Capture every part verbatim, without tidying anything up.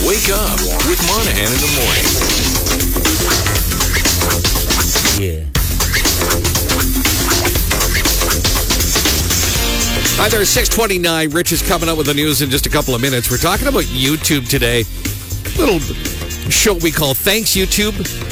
Wake up with Monahan in the morning. Yeah. Hi there, six twenty-nine. Rich is coming up with the news in just a couple of minutes. We're talking about YouTube today. Little show we call Thanks YouTube.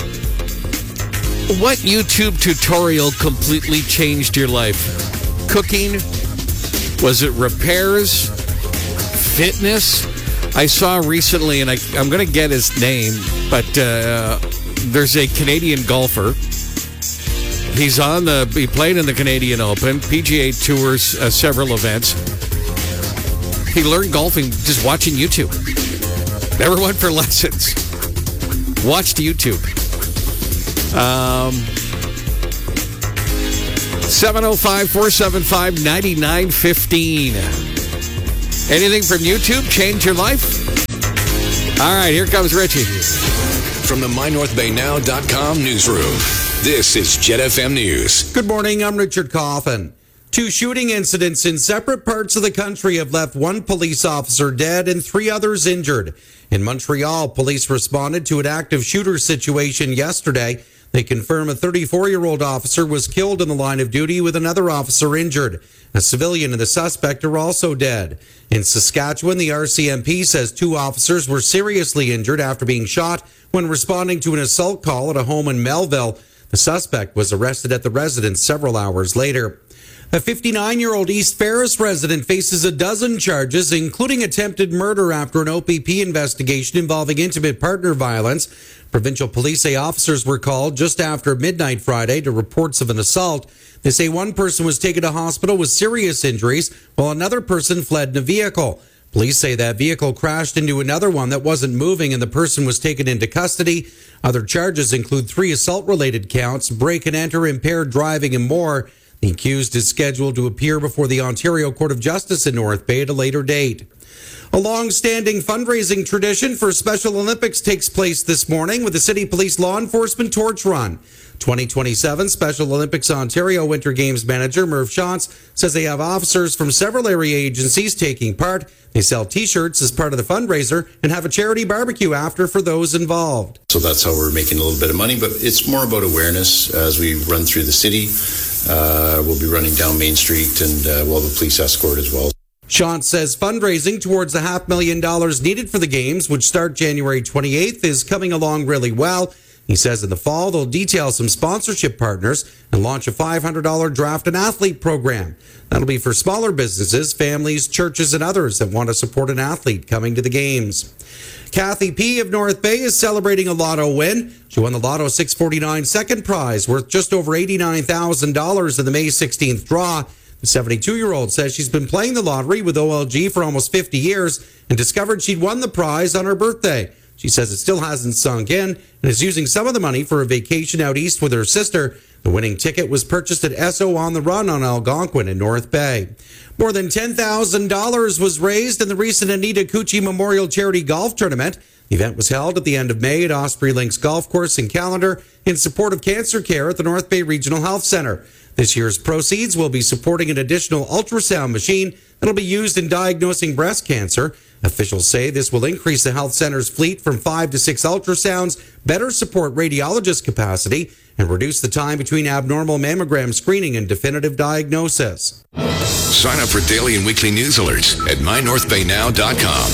What YouTube tutorial completely changed your life? Cooking? Was it repairs? Fitness? I saw recently, and I, I'm going to get his name, but uh, there's a Canadian golfer. He's on the, he played in the Canadian Open, P G A Tours, uh, several events. He learned golfing just watching YouTube. Never went for lessons. Watched YouTube. Um, seven oh five, four seven five, nine nine one five. Anything from YouTube change your life? All right, here comes Richie. From the my north bay now dot com newsroom, this is Jet F M News. Good morning, I'm Richard Coffin. Two shooting incidents in separate parts of the country have left one police officer dead and three others injured. In Montreal, police responded to an active shooter situation yesterday. They confirm a thirty-four-year-old officer was killed in the line of duty with another officer injured. A civilian and the suspect are also dead. In Saskatchewan, the R C M P says two officers were seriously injured after being shot when responding to an assault call at a home in Melville. The suspect was arrested at the residence several hours later. A fifty-nine-year-old East Ferris resident faces a dozen charges, including attempted murder after an O P P investigation involving intimate partner violence. Provincial police say officers were called just after midnight Friday to reports of an assault. They say one person was taken to hospital with serious injuries, while another person fled in a vehicle. Police say that vehicle crashed into another one that wasn't moving and the person was taken into custody. Other charges include three assault-related counts, break and enter, impaired driving, and more. The accused is scheduled to appear before the Ontario Court of Justice in North Bay at a later date. A long-standing fundraising tradition for Special Olympics takes place this morning with the City Police Law Enforcement Torch Run. twenty twenty-seven Special Olympics Ontario Winter Games manager Merv Shantz says they have officers from several area agencies taking part. They sell T-shirts as part of the fundraiser and have a charity barbecue after for those involved. So that's how we're making a little bit of money, but it's more about awareness as we run through the city. Uh, we'll be running down Main Street and uh, we'll have a police escort as well. Shantz says fundraising towards the half million dollars needed for the games, which start January twenty-eighth, is coming along really well. He says in the fall, they'll detail some sponsorship partners and launch a five hundred dollars draft and athlete program. That'll be for smaller businesses, families, churches, and others that want to support an athlete coming to the games. Kathy P. of North Bay is celebrating a lotto win. She won the Lotto six forty-nine second prize, worth just over eighty-nine thousand dollars in the May sixteenth draw. The seventy-two-year-old says she's been playing the lottery with O L G for almost fifty years and discovered she'd won the prize on her birthday. She says it still hasn't sunk in and is using some of the money for a vacation out east with her sister. The winning ticket was purchased at Esso on the Run on Algonquin in North Bay. More than ten thousand dollars was raised in the recent Anita Cucci Memorial Charity Golf Tournament. The event was held at the end of May at Osprey Links Golf Course in Callander in support of cancer care at the North Bay Regional Health Centre. This year's proceeds will be supporting an additional ultrasound machine that will be used in diagnosing breast cancer. Officials say this will increase the health center's fleet from five to six ultrasounds, better support radiologist capacity, and reduce the time between abnormal mammogram screening and definitive diagnosis. Sign up for daily and weekly news alerts at my north bay now dot com.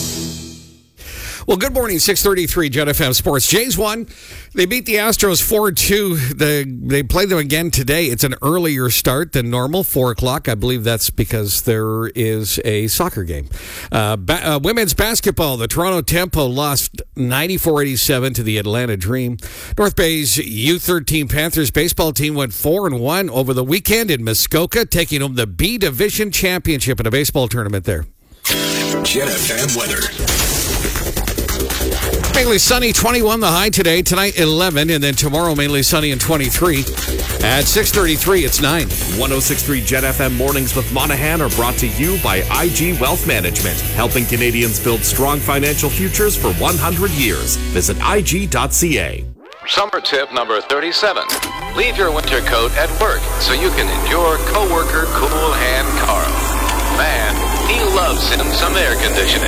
Well, good morning, six thirty-three, Jet F M Sports. Jays won. They beat the Astros four two. They, they play them again today. It's an earlier start than normal, four o'clock. I believe that's because there is a soccer game. Uh, ba- uh, women's basketball, the Toronto Tempo lost ninety-four eighty-seven to the Atlanta Dream. North Bay's U thirteen Panthers baseball team went four and one over the weekend in Muskoka, taking home the B Division Championship in a baseball tournament there. Jet F M weather. Mainly sunny, twenty-one the high today. Tonight, eleven, and then tomorrow mainly sunny and twenty-three. At six thirty-three, it's nine. one oh six point three Jet F M Mornings with Monahan are brought to you by I G Wealth Management, helping Canadians build strong financial futures for one hundred years. Visit I G dot C A. Summer tip number thirty-seven. Leave your winter coat at work so you can endure coworker cool hand Carl. Man, he loves him some air conditioning.